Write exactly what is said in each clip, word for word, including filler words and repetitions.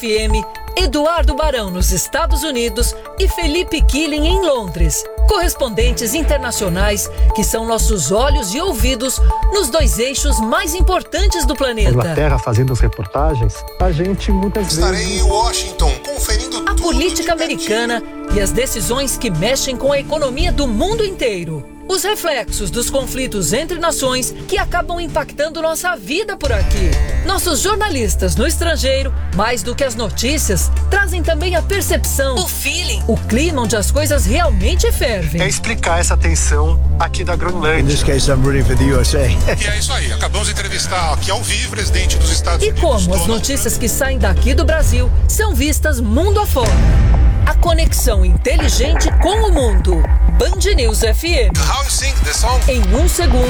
F M, Eduardo Barão nos Estados Unidos e Felipe Killing em Londres. Correspondentes internacionais que são nossos olhos e ouvidos nos dois eixos mais importantes do planeta. Inglaterra fazendo as reportagens, a gente muitas Estarei vezes... Estarei em Washington conferindo a tudo política americana e as decisões que mexem com a economia do mundo inteiro. Os reflexos dos conflitos entre nações que acabam impactando nossa vida por aqui. Nossos jornalistas no estrangeiro, mais do que as notícias, trazem também a percepção, o feeling, o clima onde as coisas realmente fervem. É explicar essa tensão aqui da Groenlândia. In this case, I'm rooting for the U S A. E é isso aí, acabamos de entrevistar aqui ao vivo o presidente dos Estados E Unidos. como as notícias que saem daqui do Brasil são vistas mundo afora. A conexão inteligente com o mundo. Band News F M. How you sing the song? Em um segundo,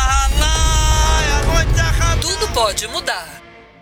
tudo pode mudar.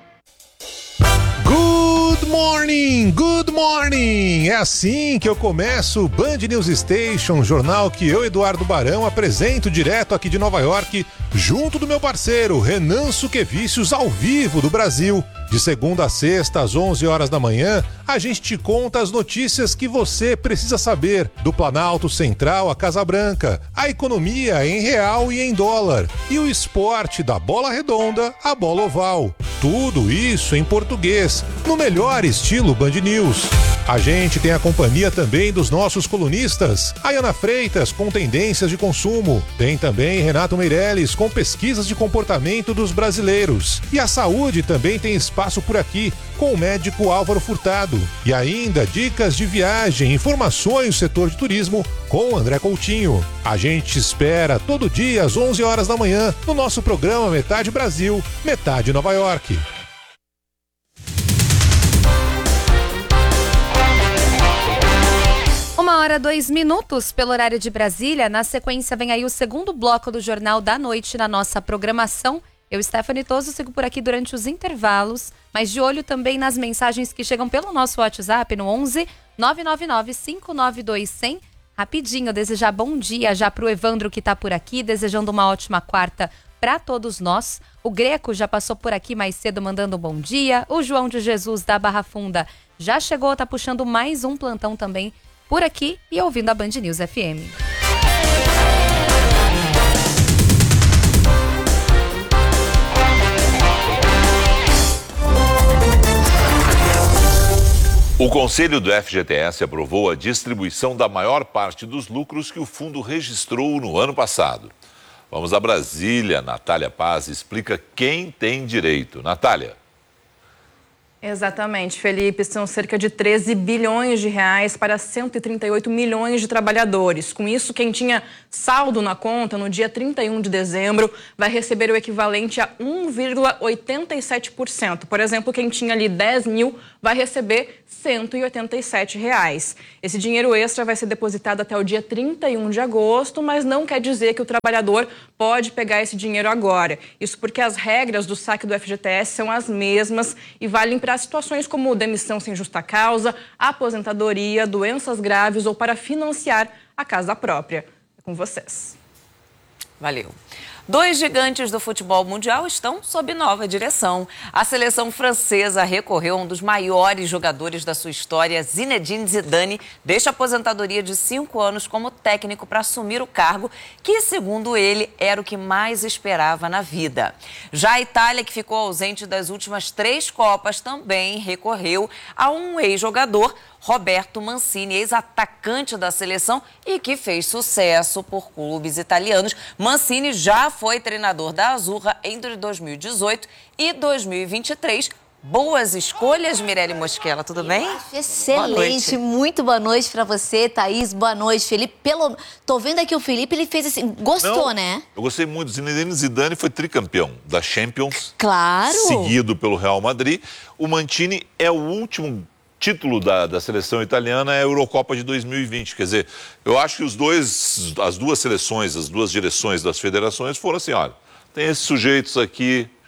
Good morning, good morning! É assim que eu começo o Band News Station, jornal que eu, Eduardo Barão, apresento direto aqui de Nova York, junto do meu parceiro Renan Suquevicius, ao vivo do Brasil. De segunda a sexta, às onze horas da manhã, a gente te conta as notícias que você precisa saber do Planalto Central à Casa Branca, a economia em real e em dólar e o esporte da bola redonda à bola oval. Tudo isso em português, no melhor estilo Band News. A gente tem a companhia também dos nossos colunistas, Ayana Freitas com tendências de consumo, tem também Renato Meirelles com pesquisas de comportamento dos brasileiros. E a saúde também tem espaço por aqui, com o médico Álvaro Furtado. E ainda dicas de viagem, informações do setor de turismo com o André Coutinho. A gente espera todo dia às onze horas da manhã no nosso programa Metade Brasil, Metade Nova York. Uma hora, dois minutos pelo horário de Brasília. Na sequência vem aí o segundo bloco do Jornal da Noite na nossa programação. Eu, Stephanie Toso, sigo por aqui durante os intervalos, mas de olho também nas mensagens que chegam pelo nosso WhatsApp no onze nove nove nove cinco nove dois zero zero. Rapidinho, desejar bom dia já pro Evandro que tá por aqui, desejando uma ótima quarta para todos nós. O Greco já passou por aqui mais cedo mandando um bom dia. O João de Jesus da Barra Funda já chegou, tá puxando mais um plantão também por aqui e ouvindo a Band News F M. O Conselho do F G T S aprovou a distribuição da maior parte dos lucros que o fundo registrou no ano passado. Vamos a Brasília. Natália Paz explica quem tem direito. Natália. Exatamente, Felipe. São cerca de treze bilhões de reais para cento e trinta e oito milhões de trabalhadores. Com isso, quem tinha saldo na conta no dia trinta e um de dezembro vai receber o equivalente a um vírgula oitenta e sete por cento. Por exemplo, quem tinha ali dez mil vai receber cento e oitenta e sete reais. Esse dinheiro extra vai ser depositado até o dia trinta e um de agosto, mas não quer dizer que o trabalhador pode pegar esse dinheiro agora. Isso porque as regras do saque do F G T S são as mesmas e valem para situações como demissão sem justa causa, aposentadoria, doenças graves ou para financiar a casa própria. É com vocês. Valeu. Dois gigantes do futebol mundial estão sob nova direção. A seleção francesa recorreu a um dos maiores jogadores da sua história, Zinedine Zidane, deixa a aposentadoria de cinco anos como técnico para assumir o cargo, que, segundo ele, era o que mais esperava na vida. Já a Itália, que ficou ausente das últimas três Copas, também recorreu a um ex-jogador, Roberto Mancini, ex-atacante da seleção e que fez sucesso por clubes italianos. Mancini já foi treinador da Azzurra entre dois mil e dezoito e dois mil e vinte e três. Boas escolhas, Mirelle Moschella, tudo bem? Excelente, boa muito boa noite pra você, Thaís, boa noite, Felipe. Pelo... Tô vendo aqui o Felipe, ele fez assim, gostou, Não, né? Eu gostei muito. Zinedine Zidane foi tricampeão da Champions. Claro! Seguido pelo Real Madrid. O Mancini é o último título da, da seleção italiana, é a Eurocopa de dois mil e vinte. Quer dizer, eu acho que os dois, as duas seleções, as duas direções das federações foram assim, olha, tem esses sujeitos aqui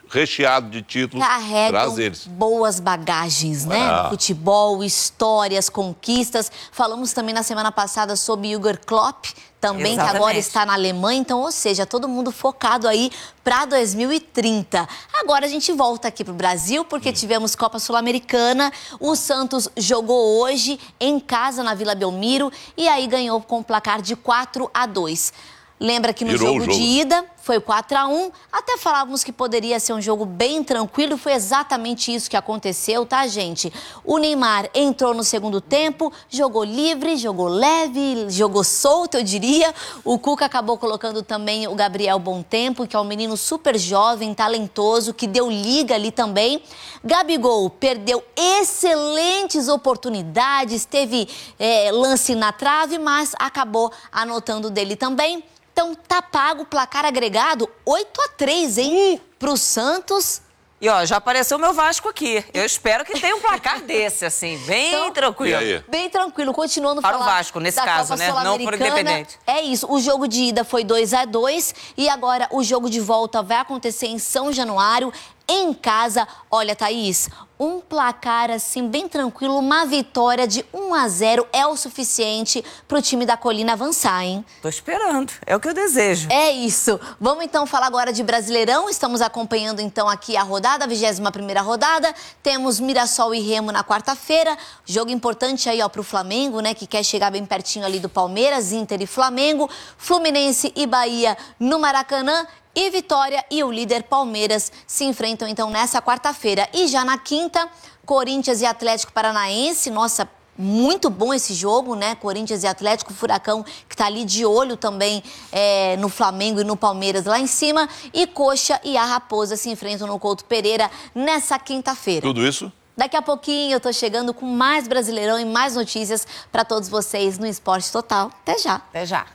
recheado de títulos. Carregam Traz eles. boas bagagens, né? Ah. Futebol, histórias, conquistas. Falamos também na semana passada sobre Jürgen Klopp, também, Exatamente. que agora está na Alemanha. Então, ou seja, todo mundo focado aí para dois mil e trinta. Agora a gente volta aqui para o Brasil, porque hum. tivemos Copa Sul-Americana. O Santos jogou hoje em casa na Vila Belmiro e aí ganhou com placar de quatro a dois. Lembra que no Virou jogo, o jogo de ida foi quatro a um, até falávamos que poderia ser um jogo bem tranquilo, foi exatamente isso que aconteceu, tá, gente? O Neymar entrou no segundo tempo, jogou livre, jogou leve, jogou solto, eu diria. O Cuca acabou colocando também o Gabriel Bontempo, que é um menino super jovem, talentoso, que deu liga ali também. Gabigol perdeu excelentes oportunidades, teve é, lance na trave, mas acabou anotando dele também. Então, tá pago o placar agregado oito a três, hein? Pro Santos. E, ó, já apareceu o meu Vasco aqui. Eu espero que tenha um placar desse, assim, bem então, tranquilo. E aí? Bem tranquilo. Continuando para falar o Vasco, nesse da caso, Copa né? Não para o Independente. É isso. O jogo de ida foi dois a dois e agora o jogo de volta vai acontecer em São Januário, em casa. Olha, Thaís, um placar assim bem tranquilo, uma vitória de um a zero é o suficiente para o time da Colina avançar, hein? Tô esperando, é o que eu desejo. É isso. Vamos então falar agora de Brasileirão. Estamos acompanhando então aqui a rodada, a vigésima primeira rodada. Temos Mirassol e Remo na quarta-feira. Jogo importante aí, ó, pro Flamengo, né, que quer chegar bem pertinho ali do Palmeiras, Inter e Flamengo. Fluminense e Bahia no Maracanã. E Vitória e o líder Palmeiras se enfrentam, então, nessa quarta-feira. E já na quinta, Corinthians e Atlético Paranaense. Nossa, muito bom esse jogo, né? Corinthians e Atlético, Furacão, que tá ali de olho também é, no Flamengo e no Palmeiras lá em cima. E Coxa e a Raposa se enfrentam no Couto Pereira nessa quinta-feira. Tudo isso? Daqui a pouquinho eu tô chegando com mais Brasileirão e mais notícias para todos vocês no Esporte Total. Até já. Até já.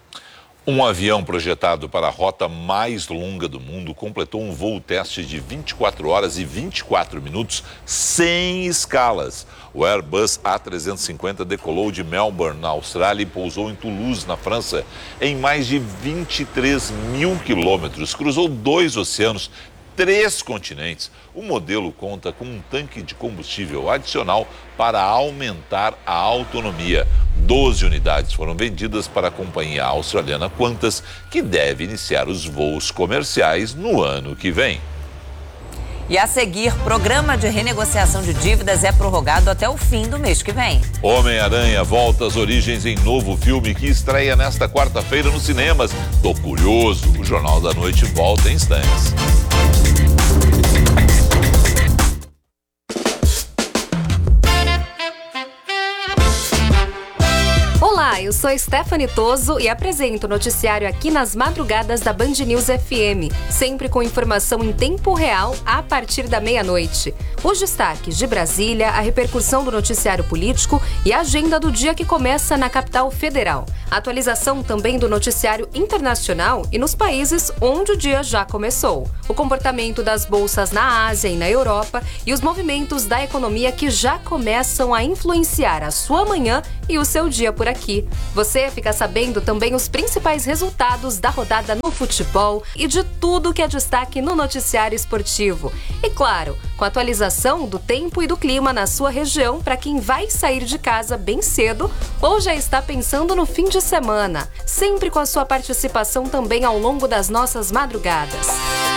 Um avião projetado para a rota mais longa do mundo completou um voo teste de vinte e quatro horas e vinte e quatro minutos sem escalas. O Airbus A trezentos e cinquenta decolou de Melbourne, na Austrália, e pousou em Toulouse, na França, em mais de vinte e três mil quilômetros. Cruzou dois oceanos, três continentes. O modelo conta com um tanque de combustível adicional para aumentar a autonomia. doze unidades foram vendidas para a companhia australiana Qantas, que deve iniciar os voos comerciais no ano que vem. E a seguir, programa de renegociação de dívidas é prorrogado até o fim do mês que vem. Homem-Aranha volta às origens em novo filme que estreia nesta quarta-feira nos cinemas. Tô curioso, o Jornal da Noite volta em instantes. Olá, eu sou Stephanie Toso e apresento o noticiário aqui nas madrugadas da Band News F M, sempre com informação em tempo real a partir da meia-noite. Os destaques de Brasília, a repercussão do noticiário político e a agenda do dia que começa na capital federal. A atualização também do noticiário internacional e nos países onde o dia já começou. O comportamento das bolsas na Ásia e na Europa e os movimentos da economia que já começam a influenciar a sua manhã e o seu dia por aqui. Você fica sabendo também os principais resultados da rodada no futebol e de tudo que é destaque no noticiário esportivo. E claro, com a atualização do tempo e do clima na sua região para quem vai sair de casa bem cedo ou já está pensando no fim de semana. Sempre com a sua participação também ao longo das nossas madrugadas.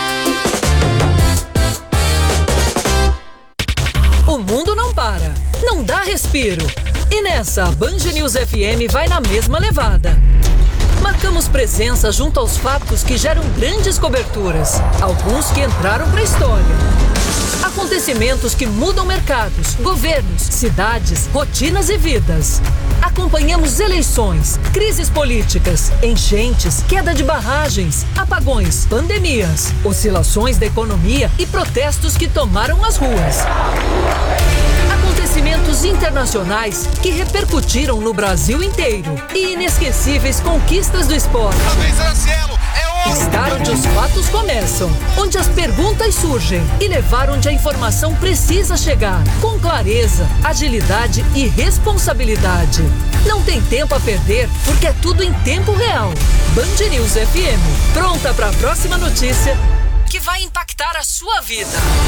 O mundo não para, não dá respiro. E nessa, a Band News F M vai na mesma levada. Marcamos presença junto aos fatos que geram grandes coberturas, alguns que entraram para a história. Acontecimentos que mudam mercados, governos, cidades, rotinas e vidas. Acompanhamos eleições, crises políticas, enchentes, queda de barragens, apagões, pandemias, oscilações da economia e protestos que tomaram as ruas. Acontecimentos internacionais que repercutiram no Brasil inteiro e inesquecíveis conquistas do esporte. Estar onde os fatos começam, onde as perguntas surgem e levar onde a informação precisa chegar, com clareza, agilidade e responsabilidade. Não tem tempo a perder, porque é tudo em tempo real. Band News F M, pronta para a próxima notícia que vai impactar a sua vida.